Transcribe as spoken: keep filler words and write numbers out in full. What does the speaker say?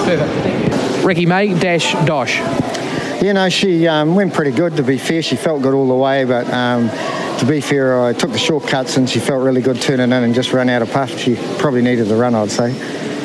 Perfect. Ricky May, dash Dosh. You know, she um, went pretty good, to be fair. She felt good all the way, but um, to be fair, I took the shortcuts and she felt really good turning in and just ran out of puff. She probably needed the run, I'd say.